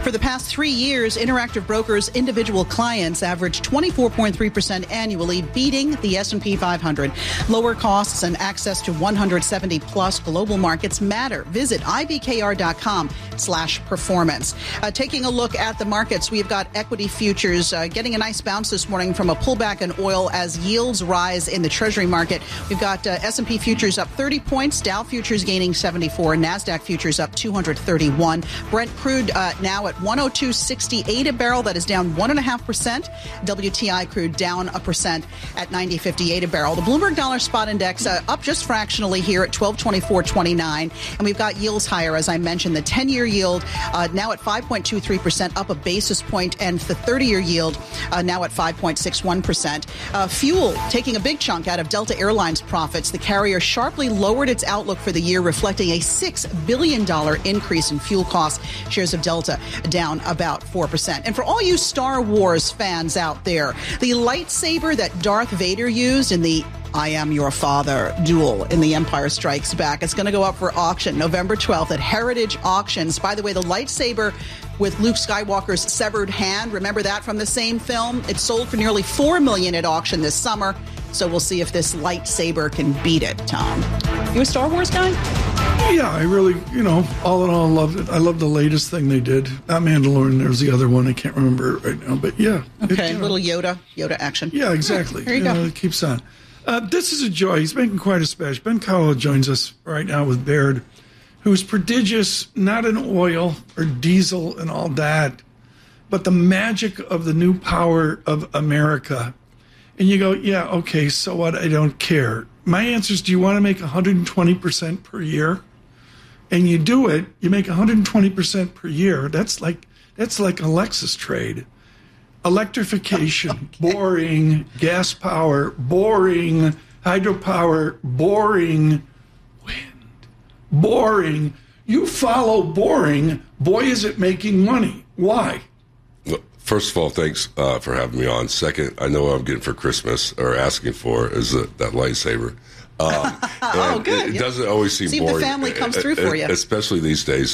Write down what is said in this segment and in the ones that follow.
For the past 3 years, Interactive Brokers' individual clients averaged 24.3% annually, beating the S&P 500. Lower costs and access to 170-plus global markets matter. Visit ibkr.com/performance. Taking a look at the markets, we've got equity futures getting a nice bounce this morning from a pullback in oil as yields rise in the Treasury market. We've got S&P futures up 30 points, Dow futures gaining 74, NASDAQ futures up 231. Brent crude now at 102.68 a barrel. That is down 1.5%. WTI crude down 1% at 90.58 a barrel. The Bloomberg Dollar Spot Index up just fractionally here at 1224.29. And we've got yields higher, as I mentioned. The 10-year yield now at 5.23%, up a basis point, and the 30-year yield now at 5.61%. Fuel taking a big chunk out of Delta Airlines profits. The carrier sharply lowered its outlook for the year, reflecting a $6 billion increase in fuel costs. Shares of Delta down about 4%. And for all you Star Wars fans out there, the lightsaber that Darth Vader used in the I Am Your Father duel in The Empire Strikes Back, it's going to go up for auction November 12th at Heritage Auctions. By the way, the lightsaber with Luke Skywalker's severed hand, remember that from the same film? It sold for nearly $4 million at auction this summer. So we'll see if this lightsaber can beat it, Tom. You a Star Wars guy? Yeah, I really, all in all, loved it. I love the latest thing they did. Not Mandalorian, there's the other one. I can't remember it right now, but yeah. Okay, little Yoda action. Yeah, exactly. There you go. It keeps on. This is a joy. He's making quite a splash. Ben Cowell joins us right now with Baird, who's prodigious, not in oil or diesel and all that, but the magic of the new power of America. And you go, yeah, okay, so what? I don't care. My answer is, do you want to make 120% per year? And you do it, you make 120% per year. That's like a Lexus trade. Electrification, okay. Boring. Gas power, boring. Hydropower, boring. Wind, boring. You follow boring. Boy, is it making money. Why? First of all, thanks for having me on. Second, I know what I'm getting for Christmas, or asking for, is that lightsaber. Oh, good. It doesn't always seem boring. See if the family comes through for you. Especially these days,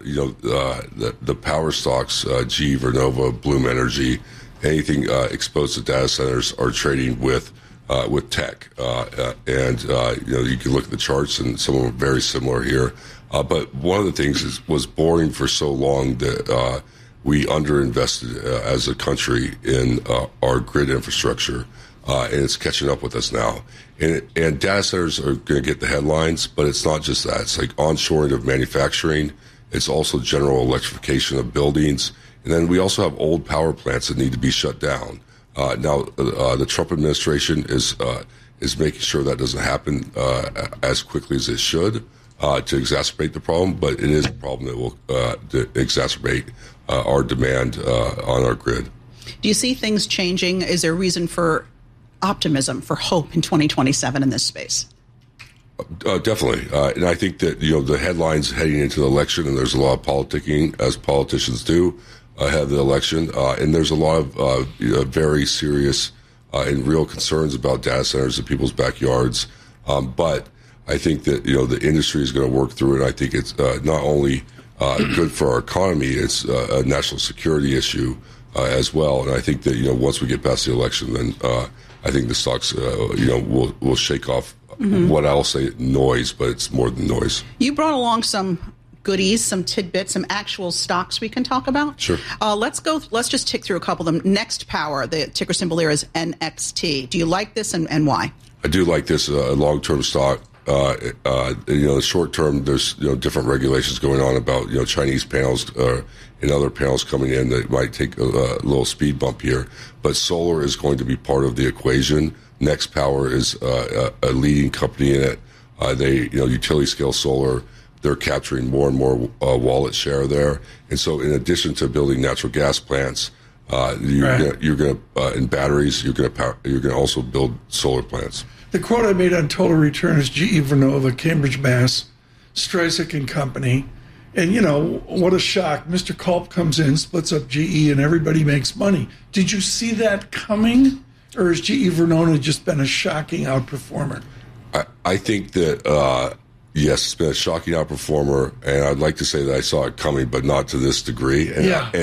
the power stocks, GE, Vernova, Bloom Energy, anything exposed to data centers are trading with tech. And you can look at the charts, and some of them are very similar here. But one of the things was boring for so long that we underinvested as a country in our grid infrastructure, and it's catching up with us now. And data centers are going to get the headlines, but it's not just that. It's like onshoring of manufacturing. It's also general electrification of buildings. And then we also have old power plants that need to be shut down. Now, the Trump administration is making sure that doesn't happen as quickly as it should to exacerbate the problem, but it is a problem that will exacerbate our demand on our grid. Do you see things changing? Is there a reason for optimism, for hope in 2027 in this space? Definitely. And I think that, the headlines heading into the election, and there's a lot of politicking, as politicians do, ahead of the election. And there's a lot of very serious and real concerns about data centers in people's backyards. But I think that, the industry is going to work through it. I think it's not only good for our economy, it's a national security issue as well. And I think that, once we get past the election, then I think the stocks, will shake off what I'll say noise, but it's more than noise. You brought along some goodies, some tidbits, some actual stocks we can talk about. Sure. Let's just tick through a couple of them. Next Power, the ticker symbol here is NXT. Do you like this, and why? I do like this, a long-term stock. Short term, there's different regulations going on about Chinese panels and other panels coming in that might take a little speed bump here. But solar is going to be part of the equation. Next Power is a leading company in it. They utility scale solar. They're capturing more and more wallet share there. And so, in addition to building natural gas plants, you're going to in batteries, you're going to also build solar plants. The quote I made on Total Return is GE Vernova, Cambridge, Mass, Streisand and Company. And, what a shock. Mr. Culp comes in, splits up GE, and everybody makes money. Did you see that coming? Or has GE Vernova just been a shocking outperformer? I think that, yes, it's been a shocking outperformer. And I'd like to say that I saw it coming, but not to this degree. And, yeah.